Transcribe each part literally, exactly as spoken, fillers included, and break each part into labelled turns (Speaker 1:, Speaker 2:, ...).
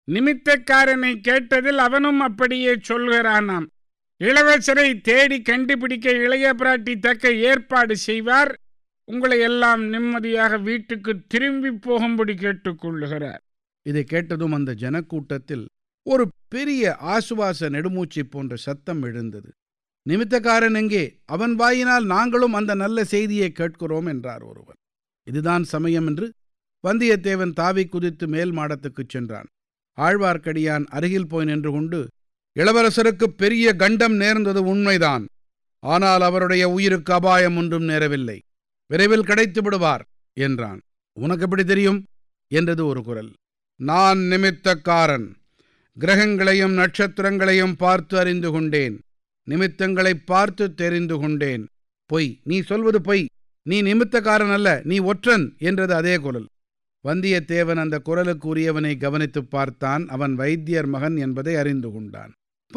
Speaker 1: நிமித்தக்காரனை கேட்டதில் அவனும் அப்படியே சொல்கிறானாம். இளவரசரை தேடி கண்டுபிடிக்க இளைய பிராட்டி தக்க ஏற்பாடு செய்வார். உங்களை எல்லாம் நிம்மதியாக வீட்டுக்கு திரும்பி போகும்படி கேட்டுக்கொள்ளுகிறார்.
Speaker 2: இதை கேட்டதும் அந்த ஜனக்கூட்டத்தில் ஒரு பெரிய ஆசுவாச நெடுமூச்சி போன்ற சத்தம் எழுந்தது. நிமித்தக்காரன் எங்கே? அவன் வாயினால் நாங்களும் அந்த நல்ல செய்தியை கேட்கிறோம் என்றார் ஒருவர். இதுதான் சமயம் என்று வந்தியத்தேவன் தாவி குதித்து மேல் மாடத்துக்குச் சென்றான். ஆழ்வார்க்கடியான் அருகில் போய் நின்று கொண்டு, இளவரசருக்கு பெரிய கண்டம் நேர்ந்தது உண்மைதான். ஆனால் அவருடைய உயிருக்கு அபாயம் ஒன்றும் நேரவில்லை. விரைவில் கிடைத்து விடுவார் என்றான். உனக்கு எப்படி தெரியும் என்றது ஒரு குரல். நான் நிமித்தக்காரன். கிரகங்களையும் நட்சத்திரங்களையும் பார்த்து அறிந்து கொண்டேன். நிமித்தங்களை பார்த்து தெரிந்து கொண்டேன். பொய், நீ சொல்வது பொய். நீ நிமித்தக்காரன் அல்ல, நீ ஒற்றன் என்றது அதே குரல். வந்தியத்தேவன் அந்த குரலுக்கு உரியவனை கவனித்து பார்த்தான். அவன் வைத்தியர் மகன் என்பதை அறிந்து கொண்டான்.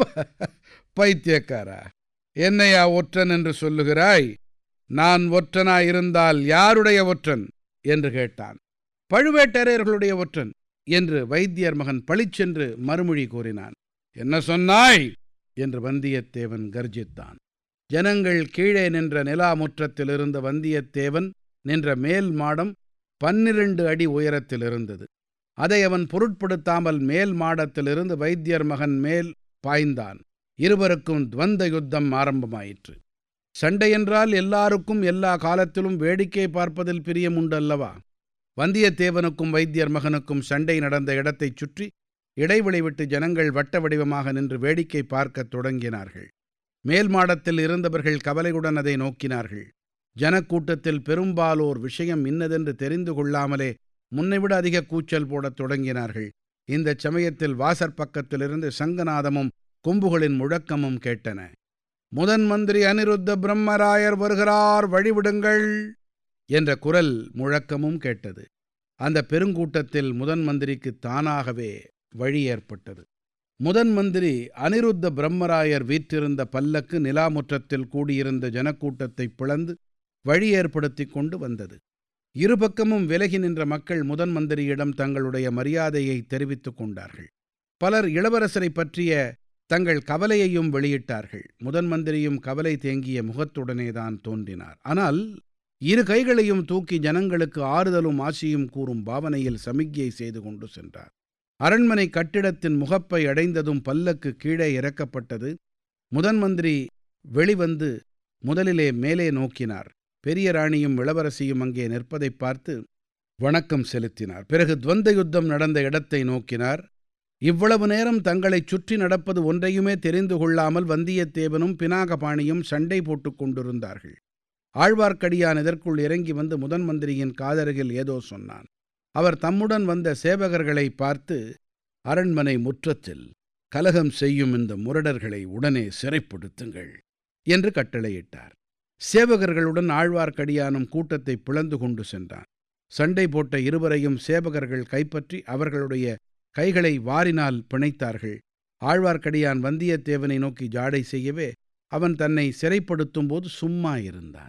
Speaker 2: பைத்தியக்காரா, என்னையா ஒற்றன் என்று சொல்லுகிறாய்? நான் ஒற்றனாயிருந்தால் யாருடைய ஒற்றன் என்று கேட்டான். பழுவேட்டரையர்களுடைய ஒற்றன் என்று வைத்தியர் மகன் பளிச்சென்று மறுமொழி கூறினான். என்ன சொன்னாய் என்று வந்தியத்தேவன் கர்ஜித்தான். ஜனங்கள் கீழே நின்ற நிலா முற்றத்தில் இருந்த வந்தியத்தேவன் நின்ற மேல் மாடம் பன்னிரண்டு அடி உயரத்தில் இருந்தது. அதை அவன் பொருட்படுத்தாமல் மேல் மாடத்திலிருந்து வைத்தியர் மகன் மேல் பாய்ந்தான். இருவருக்கும் துவந்த யுத்தம் ஆரம்பமாயிற்று. சண்டை என்றால் எல்லாருக்கும் எல்லா காலத்திலும் வேடிக்கை பார்ப்பதில் பிரியம் உண்டல்லவா? வந்தியத்தேவனுக்கும் வைத்தியர் மகனுக்கும் சண்டை நடந்த இடத்தைச் சுற்றி இடைவெளி விட்டு ஜனங்கள் வட்ட வடிவமாக நின்று வேடிக்கை பார்க்கத் தொடங்கினார்கள். மேல் மாடத்தில் இருந்தவர்கள் கவலையுடன் அதை நோக்கினார்கள். ஜனக்கூட்டத்தில் பெரும்பாலோர் விஷயம் இன்னதென்று தெரிந்து கொள்ளாமலே முன்னைவிட அதிக கூச்சல் போடத் தொடங்கினார்கள். இந்த சமயத்தில் வாசற்பக்கத்திலிருந்து சங்கநாதமும் கொம்புகளின் முழக்கமும் கேட்டன. முதன் மந்திரி அனிருத்த பிரம்மராயர் வருகிறார், வழிவிடுங்கள் என்ற குரல் முழக்கமும் கேட்டது. அந்த பெருங்கூட்டத்தில் முதன் மந்திரிக்கு தானாகவே வழி ஏற்பட்டது. முதன் மந்திரி அனிருத்த பிரம்மராயர் வீற்றிருந்த பல்லக்கு நிலாமுற்றத்தில் கூடியிருந்த ஜனக்கூட்டத்தை பிளந்து வழி ஏற்படுத்தி கொண்டு வந்தது. இருபக்கமும் விலகி நின்ற மக்கள் முதன் மந்திரியிடம் தங்களுடைய மரியாதையை தெரிவித்துக் கொண்டார்கள். பலர் இளவரசரை பற்றிய தங்கள் கவலையையும் வெளியிட்டார்கள். முதன் மந்திரியும் கவலை தேங்கிய முகத்துடனேதான் தோன்றினார். ஆனால் இரு கைகளையும் தூக்கி ஜனங்களுக்கு ஆறுதலும் ஆசியும் கூறும் பாவனையில் சமிக்ஞை செய்து கொண்டு சென்றார். அரண்மனை கட்டிடத்தின் முகப்பை அடைந்ததும் பல்லக்கு கீழே இறக்கப்பட்டது. முதன் மந்திரி வெளிவந்து முதலிலே மேலே நோக்கினார். பெரிய ராணியும் இளவரசியும் அங்கே நிற்பதை பார்த்து வணக்கம் செலுத்தினார். பிறகு துவந்த யுத்தம் நடந்த இடத்தை நோக்கினார். இவ்வளவு நேரம் தங்களைச் சுற்றி நடப்பது ஒன்றையுமே தெரிந்து கொள்ளாமல் வந்தியத்தேவனும் பினாகபாணியும் சண்டை போட்டுக் கொண்டிருந்தார்கள். ஆழ்வார்க்கடியான் இதற்குள் இறங்கி வந்து முதன் மந்திரியின் காதருகில் ஏதோ சொன்னான். அவர் தம்முடன் வந்த சேவகர்களை பார்த்து, அரண்மனை முற்றத்தில் கலகம் செய்யும் இந்த முரடர்களை உடனே சிறைப்படுத்துங்கள் என்று கட்டளையிட்டார். சேவகர்களுடன் ஆழ்வார்க்கடியானும் கூட்டத்தை பிளந்து கொண்டு சென்றான். சண்டை போட்ட இருவரையும் சேவகர்கள் கைப்பற்றி அவர்களுடைய கைகளை வாரினால் பிணைத்தார்கள். ஆழ்வார்க்கடியான் வந்தியத்தேவனை நோக்கி ஜாடை செய்யவே அவன் தன்னை சிறைப்படுத்தும் போது சும்மா இருந்தான்.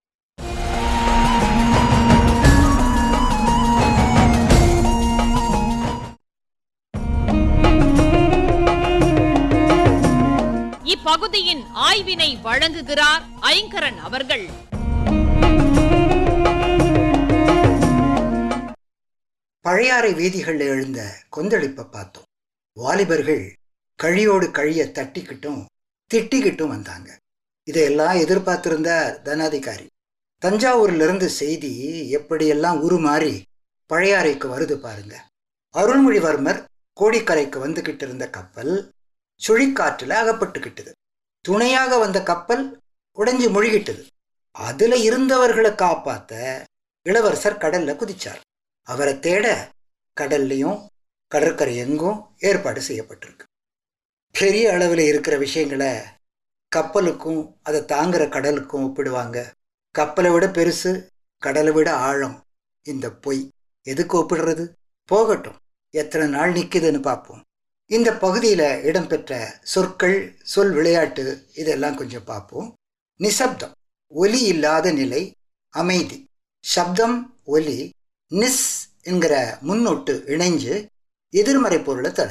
Speaker 3: இப்பகுதியின் ஆய்வினை வழங்குகிறார் ஐங்கரன் அவர்கள்.
Speaker 4: பழையாறை வீதிகளில் எழுந்த கொந்தளிப்பை பார்த்தோம். வாலிபர்கள் கழியோடு கழிய தட்டிக்கிட்டும் திட்டிக்கிட்டும் வந்தாங்க. இதையெல்லாம் எதிர்பார்த்திருந்த தனாதிகாரி. தஞ்சாவூரிலிருந்து செய்தி எப்படியெல்லாம் உருமாறி பழையாறைக்கு வருது பாருங்க. அருள்மொழிவர்மர் கோடிக்கரைக்கு வந்துகிட்டு இருந்த கப்பல் சுழிக்காற்றுல அகப்பட்டுக்கிட்டது. துணையாக வந்த கப்பல் உடைஞ்சு முழுகிட்டது. அதுல இருந்தவர்களை காப்பாத்த இளவரசர் கடல்ல குதிச்சார். அவரை தேட கடல்லையும் கடற்கரை எங்கும் ஏற்பாடு செய்யப்பட்டிருக்கு. பெரிய அளவில் இருக்கிற விஷயங்களை கப்பலுக்கும் அதை தாங்குற கடலுக்கும் ஒப்பிடுவாங்க. கப்பலை விட பெருசு, கடலை விட ஆழம். இந்த பொய் எதுக்கு ஒப்பிடுறது? போகட்டும், எத்தனை நாள் நிற்குதுன்னு பார்ப்போம். இந்த பகுதியில் இடம்பெற்ற சொற்கள், சொல் விளையாட்டு, இதெல்லாம் கொஞ்சம் பார்ப்போம். நிசப்தம், ஒலி இல்லாத நிலை, அமைதி. சப்தம், ஒலி, நிஸ் என்கிற முன்னொட்டு இணைஞ்சு எதிர்மறை பொருளை தடுக்கும்.